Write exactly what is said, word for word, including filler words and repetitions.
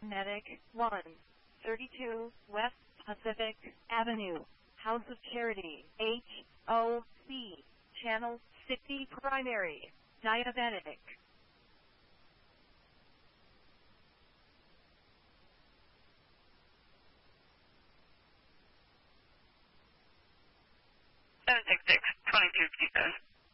Medic one thirty-two West Pacific Avenue, House of Charity, H O C, Channel sixty Primary, Diabetic. seven six six, twenty-two fifty-seven.